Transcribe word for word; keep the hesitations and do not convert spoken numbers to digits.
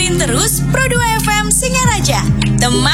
Pantengin terus Pro dua F M Singaraja. Teman